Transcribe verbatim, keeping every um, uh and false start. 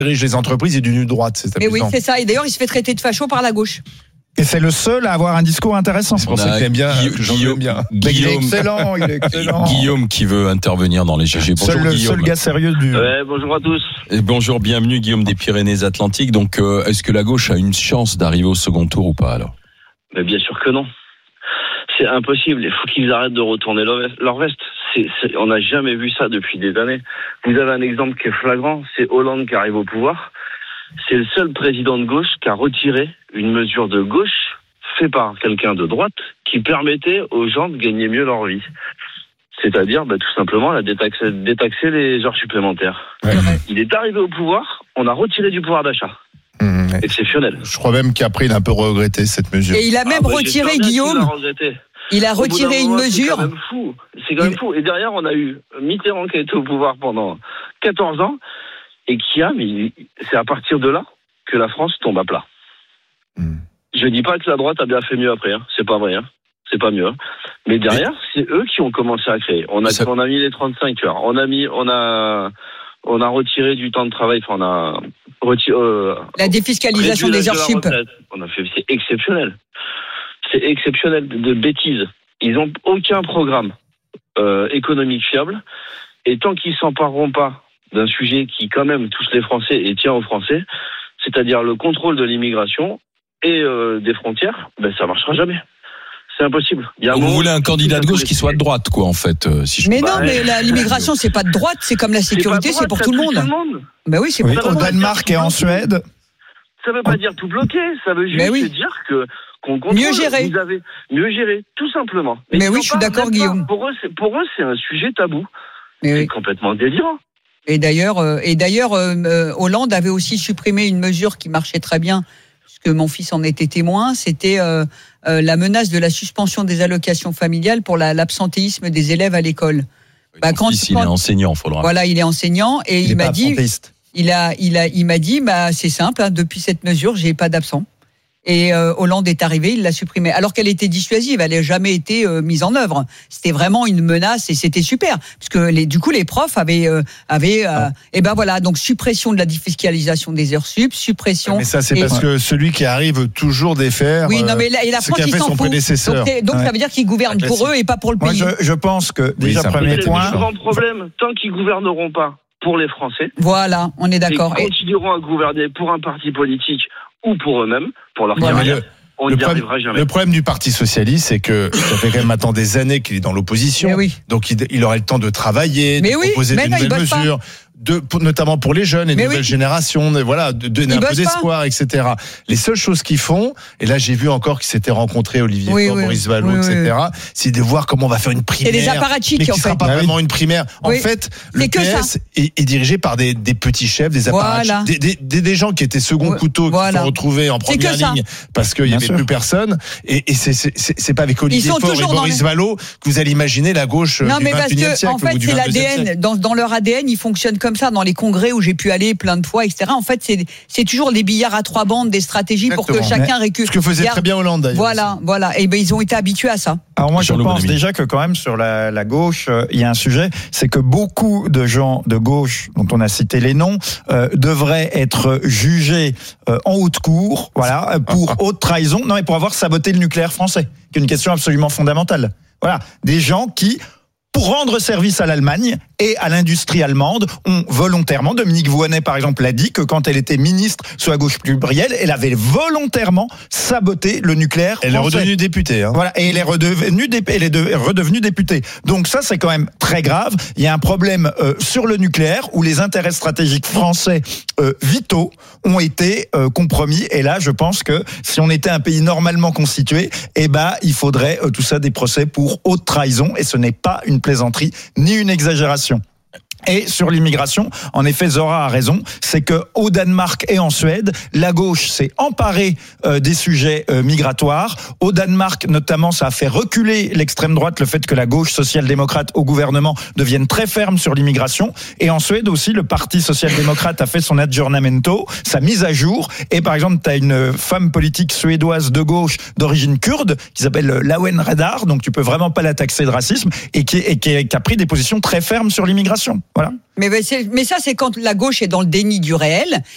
dirige les entreprises est d'une droite. C'est Mais amusant. oui, c'est ça. Et d'ailleurs, il se fait traiter de facho par la gauche. Et c'est le seul à avoir un discours intéressant. C'est pour ça que t'aimes bien, Guilla- que j'en Guillaume- aime bien. Mais il est Guillaume, excellent, il est excellent. Guillaume qui veut intervenir dans les G G. Bonjour Seul, le Guillaume. seul gars sérieux du. Ouais, bonjour à tous. Et bonjour, bienvenue Guillaume des Pyrénées-Atlantiques. Donc, euh, est-ce que la gauche a une chance d'arriver au second tour ou pas alors ? Mais bien sûr que non. C'est impossible. Il faut qu'ils arrêtent de retourner leur veste. Leur veste. C'est, c'est, on n'a jamais vu ça depuis des années. Vous avez un exemple qui est flagrant, c'est Hollande qui arrive au pouvoir. C'est le seul président de gauche qui a retiré une mesure de gauche faite par quelqu'un de droite qui permettait aux gens de gagner mieux leur vie. C'est-à-dire, bah, tout simplement, la détaxer, détaxer les heures supplémentaires. Ouais. Il est arrivé au pouvoir, on a retiré du pouvoir d'achat. Mmh, ouais. Exceptionnel. Je crois même qu'après, il a un peu regretté cette mesure. Et il a même Ah, bah, retiré, j'espère bien qu'il Guillaume. l'a regretté. Il a Au bout d'un retiré une moment, mesure. C'est quand même fou. C'est quand même Il- fou. Et derrière, on a eu Mitterrand qui a été au pouvoir pendant quatorze ans et qui a, mais c'est à partir de là que la France tombe à plat. Mm. Je dis pas que la droite a bien fait mieux après, hein. C'est pas vrai, hein. C'est pas mieux. Hein. Mais derrière, c'est eux qui ont commencé à créer. On a, Ça- on a mis les trente-cinq, tu vois. On a mis, on a, on a retiré du temps de travail. Enfin, on a retiré, euh, La défiscalisation réduit des l'âge heures de la sup. retraite. On a fait, c'est exceptionnel. C'est exceptionnel de, de bêtises. Ils n'ont aucun programme euh, économique fiable. Et tant qu'ils s'empareront pas d'un sujet qui, quand même, touche les Français et tient aux Français, c'est-à-dire le contrôle de l'immigration et euh, des frontières, ben ça marchera jamais. C'est impossible. Il y a un Vous moment- voulez un candidat de gauche qui soit de droite, quoi, en fait, euh, si je Mais peux- non, Bah, mais la- l'immigration, c'est pas de droite, c'est comme la C'est pas sécurité, droit, c'est pour ça tout le touche monde. Tout le monde. Ben oui, c'est Oui, pour tout au le monde. Danemark et en Suède. Ça veut pas dire tout bloquer, ça veut juste Mais oui. dire que qu'on contrôle. Mieux gérer. Vous avez mieux gérer, tout simplement. Mais ils oui, en je suis parlent d'accord, même pas. Guillaume. Pour eux, c'est pour eux, c'est un sujet tabou. Mais C'est oui. complètement délirant. Et d'ailleurs, euh, et d'ailleurs, euh, euh, Hollande avait aussi supprimé une mesure qui marchait très bien, puisque mon fils en était témoin. C'était euh, euh, la menace de la suspension des allocations familiales pour la, l'absentéisme des élèves à l'école. Bah, Mon quand- fils, il quand- est enseignant, faudra. Voilà, il est enseignant et il, est m'a pas dit, absentéiste. il a, il a, il m'a dit, bah c'est simple, hein, depuis cette mesure, j'ai pas d'absent. Et euh, Hollande est arrivé, il l'a supprimée. Alors qu'elle était dissuasive, elle n'a jamais été euh, mise en œuvre. C'était vraiment une menace et c'était super, parce que les, du coup les profs avaient, euh, avaient, euh, et ben voilà, donc suppression de la défiscalisation des heures sup, suppression. Mais ça, c'est et- parce que celui qui arrive veut toujours défaire. Oui, non, mais euh, la, et la ce France, qu'a il fait s'en son fout. prédécesseur. Donc, c'est- donc Ouais. ça veut dire qu'ils gouvernent Un pour classique. eux et pas pour le Moi, pays. je, je pense que déjà c'est un premier peu C'est point. le grand problème. Tant qu'ils gouverneront pas pour les Français, Voilà, on est d'accord. ils Et- continueront à gouverner pour un parti politique ou pour eux-mêmes, pour leur Voilà. carrière. Le- On Le n'y problème, arrivera jamais. le problème du Parti Socialiste, c'est que ça fait quand même maintenant des années qu'il est dans l'opposition. Mais oui. Donc il, il aurait le temps de travailler, Mais de oui, proposer mais de non, il nouvelles bosse pas. mesures, de, pour- notamment pour les jeunes et Mais nouvelles oui. générations, de, voilà, de donner Il un peu bosse pas. d'espoir, et cetera. Les seules choses qu'ils font, et là j'ai vu encore qu'ils s'étaient rencontrés, Olivier Oui, Faure, oui, Maurice Vallot, oui, oui. et cetera. C'est de voir comment on va faire une primaire. C'est des apparatchiks, mais qui en sera fait. pas Ah oui. vraiment une primaire. En Oui. fait, le C'est que P S est, est dirigé par des, des petits chefs, des apparatchiks, Voilà. des, des, des, des gens qui étaient second Ouais, couteau, qui voilà. se sont retrouvés en C'est que première ça. ligne parce qu'il y Bien avait sûr. plus personne. Et, et c'est, c'est, c'est, c'est pas avec Olivier sont Faure et toujours dans Boris les- Vallot que vous allez imaginer la gauche Non, du mais parce vingt-et-unième que, siècle en ou fait, du c'est vingt-deuxième l'A D N. siècle. Dans, dans leur A D N, ils fonctionnent comme ça. Dans les congrès où j'ai pu aller plein de fois, et cetera. En fait, c'est, c'est toujours des billards à trois bandes, des stratégies pour que Exactement. chacun récupère. Ce que faisait très bien Hollande d'ailleurs. Voilà, voilà. Et ben, ils ont été habitués à ça. Alors moi, je Jean-Loup pense Bonamy. déjà que quand même sur la, la gauche, euh, il y a un sujet, c'est que beaucoup de gens de gauche, dont on a cité les noms, euh, devraient être jugés euh, en haute cour, voilà, euh, pour haute trahison, non mais pour avoir saboté le nucléaire français, qui est une question absolument fondamentale. Voilà, des gens qui, pour rendre service à l'Allemagne et à l'industrie allemande, ont volontairement, Dominique Voynet par exemple l'a dit, que quand elle était ministre sous la gauche plurielle, elle avait volontairement saboté le nucléaire Elle est français. redevenue députée. Hein. Voilà, et elle est redevenue, dé- elle est de- redevenue députée. Donc ça, c'est quand même très grave. Il y a un problème euh, sur le nucléaire où les intérêts stratégiques français euh, vitaux ont été euh, compromis. Et là, je pense que si on était un pays normalement constitué, eh ben, il faudrait euh, tout ça des procès pour haute trahison. Et ce n'est pas une plaisanterie ni une exagération. Et sur l'immigration, en effet, Zora a raison, c'est que au Danemark et en Suède, la gauche s'est emparée euh, des sujets euh, migratoires. Au Danemark, notamment, ça a fait reculer l'extrême droite, le fait que la gauche social-démocrate au gouvernement devienne très ferme sur l'immigration. Et en Suède aussi, le Parti social-démocrate a fait son aggiornamento, sa mise à jour. Et par exemple, tu as une femme politique suédoise de gauche d'origine kurde qui s'appelle Lawen Redar, donc tu peux vraiment pas la taxer de racisme, et qui, et qui, qui a pris des positions très fermes sur l'immigration. Voilà. Mais, mais, c'est- mais ça, c'est quand la gauche est dans le déni du réel